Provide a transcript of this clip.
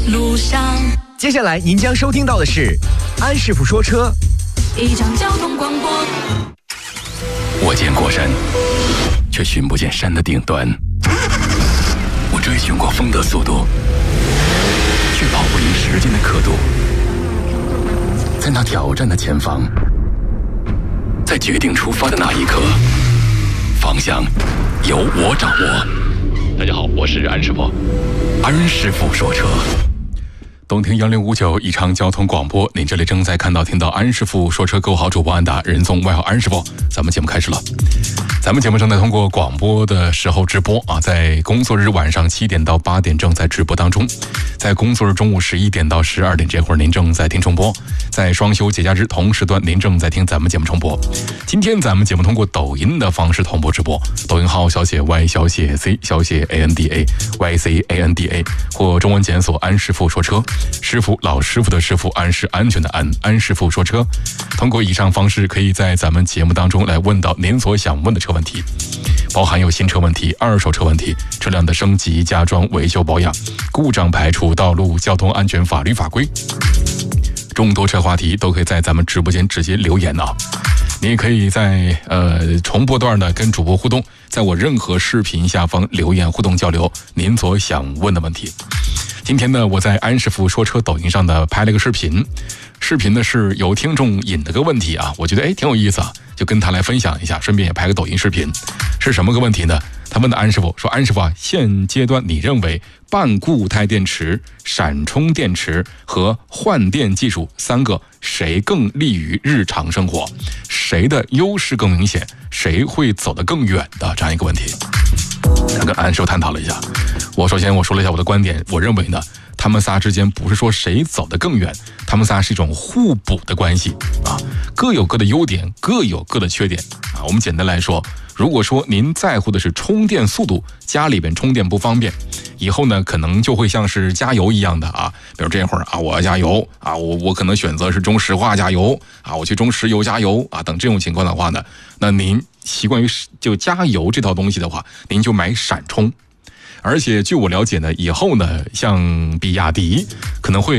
路上。 接下来您将收听到的是安师傅说车， 一张交通广播。 我见过山，却寻不见山的顶端。我追寻过风的速度，却跑不赢时间的刻度。在那挑战的前方，在决定出发的那一刻，方向由我掌握。大家好，我是安师傅，安师傅说车。东听1059宜昌交通广播，您这里正在看到听到安师傅说车，各位好，主播安达，人送外号安师傅。咱们节目开始了。咱们节目正在通过广播的时候直播啊，在工作日晚上7点到8点正在直播当中，在工作日中午11点到12点这会儿您正在听重播，在双休节假日同时段您正在听咱们节目重播。今天咱们节目通过抖音的方式同步直播，抖音号小写 Y 小写 C 小写 ANDA YCANDA 或中文检索安师傅说车，师傅老师傅的师傅，安是安全的安，安师傅说车。通过以上方式可以在咱们节目当中来问到您所想问的车问题，包含有新车问题、二手车问题、车辆的升级、加装、维修保养、故障排除、道路交通安全法律法规，众多车话题都可以在咱们直播间直接留言啊。你也可以在重播段的跟主播互动，在我任何视频下方留言互动交流您所想问的问题。今天呢，我在安师傅说车抖音上呢拍了个视频，视频呢是有听众引了个问题啊，我觉得挺有意思啊，就跟他来分享一下，顺便也拍个抖音视频。是什么个问题呢？他问的安师傅说，安师傅啊，现阶段你认为半固态电池、闪充电池和换电技术3个谁更利于日常生活？谁的优势更明显？谁会走得更远的这样一个问题？他跟安师傅探讨了一下。首先我说了一下我的观点，我认为呢，他们仨之间不是说谁走得更远，他们仨是一种互补的关系啊，各有各的优点，各有各的缺点啊。我们简单来说，如果说您在乎的是充电速度，家里边充电不方便，以后呢可能就会像是加油一样的啊，比如这会儿啊我要加油啊，我可能选择是中石化加油啊，我去中石油加油啊，等这种情况的话呢，那您习惯于就加油这套东西的话，您就买闪充。而且据我了解呢，以后呢像比亚迪可能会